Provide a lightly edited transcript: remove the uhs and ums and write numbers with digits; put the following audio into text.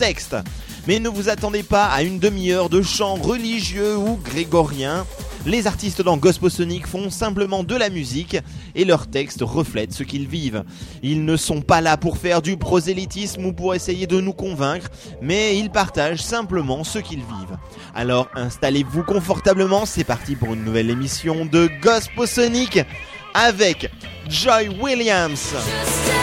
texte. Mais ne vous attendez pas à une demi-heure de chant religieux ou grégorien. Les artistes dans Gosposonic font simplement de la musique et leurs textes reflètent ce qu'ils vivent. Ils ne sont pas là pour faire du prosélytisme ou pour essayer de nous convaincre, mais ils partagent simplement ce qu'ils vivent. Alors installez-vous confortablement, c'est parti pour une nouvelle émission de Gosposonic avec Joy Williams.